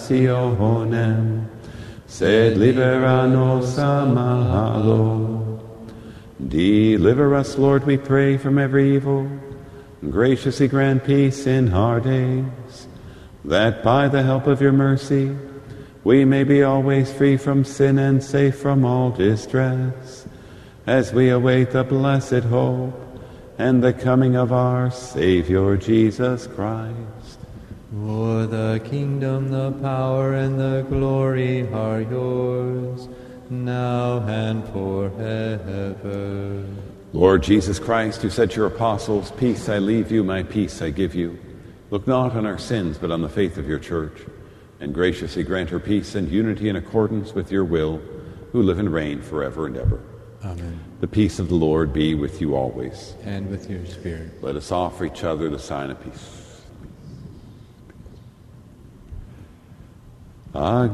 tentationem, sed libera nos a malo. Deliver us, Lord, we pray, from every evil. Graciously grant peace in our days, that by the help of your mercy we may be always free from sin and safe from all distress, as we await the blessed hope and the coming of our Savior Jesus Christ. For the kingdom, the power, and the glory are yours, now and forever. Lord Jesus Christ, who said to your apostles, "Peace I leave you, my peace I give you," look not on our sins, but on the faith of your church, and graciously grant her peace and unity in accordance with your will, who live and reign forever and ever. Amen. The peace of the Lord be with you always. And with your spirit. Let us offer each other the sign of peace.